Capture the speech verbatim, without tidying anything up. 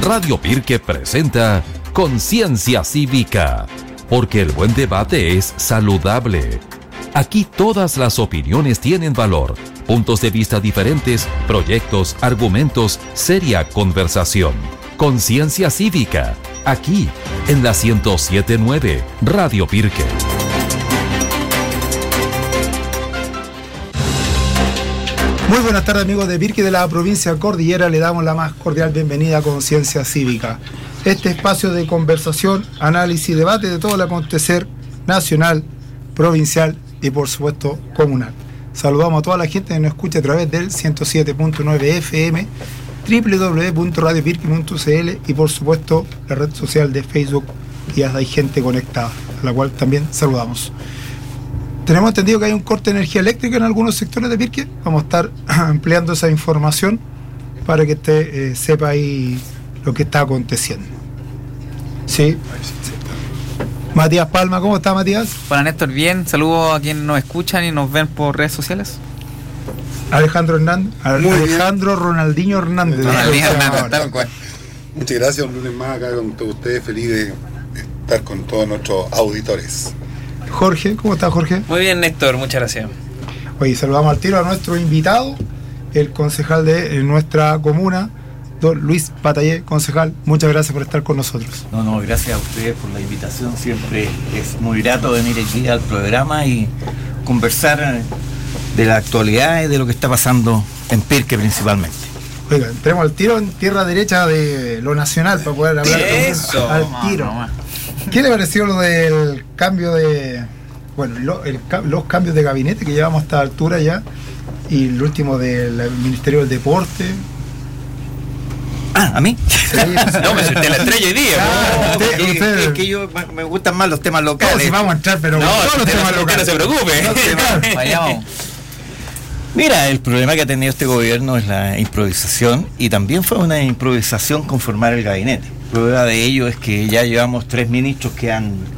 Radio Pirque presenta Conciencia Cívica, porque el buen debate es saludable. Aquí todas las opiniones tienen valor, puntos de vista diferentes, proyectos, argumentos, seria conversación. Conciencia Cívica, aquí en la ciento siete punto nueve Radio Pirque. Muy buenas tardes, amigos de Pirque de la provincia Cordillera. Le damos la más cordial bienvenida a Conciencia Cívica, este espacio de conversación, análisis y debate de todo el acontecer nacional, provincial y por supuesto comunal. Saludamos a toda la gente que nos escucha a través del ciento siete punto nueve F M, doble u doble u doble u punto radio pirque punto c l y por supuesto la red social de Facebook, que ya hay gente conectada, a la cual también saludamos. Tenemos entendido que hay un corte de energía eléctrica en algunos sectores de Pirque. Vamos a estar ampliando esa información para que usted eh, sepa ahí lo que está aconteciendo. Sí. Matías Palma, ¿cómo está, Matías? Hola, Néstor, bien. Saludos a quienes nos escuchan y nos ven por redes sociales. Alejandro Hernández, Alejandro Ronaldinho Hernández. Ronaldinho Hernández, tal cual. Muchas gracias, un lunes más acá con todos ustedes, feliz de estar con todos nuestros auditores. Jorge, ¿cómo está, Jorge? Muy bien, Néstor, muchas gracias. Oye, saludamos al tiro a nuestro invitado, el concejal de nuestra comuna, don Luis Patayé. Concejal, muchas gracias por estar con nosotros. No, no, gracias a ustedes por la invitación. Siempre es muy grato venir aquí al programa y conversar de la actualidad y de lo que está pasando en Pirque principalmente. Oiga, entremos al tiro en tierra derecha de lo nacional para poder hablar Eso, al tiro. No, no, no. ¿Qué le pareció lo del cambio de, bueno, lo, el, los cambios de gabinete que llevamos a esta altura ya, y el último del Ministerio del Deporte? Ah, ¿a mí? Sí, No, me senté la estrella hoy día. Ah, ¿no? usted- Es, usted- es que yo me gustan más los temas No, locales. si vamos a entrar, pero No, con todos los usted temas no, usted no locales. se preocupe. No, sí, claro. Vayamos. Mira, el problema que ha tenido este gobierno es la improvisación, y también fue una improvisación conformar el gabinete. Prueba de ello es que ya llevamos tres ministros que han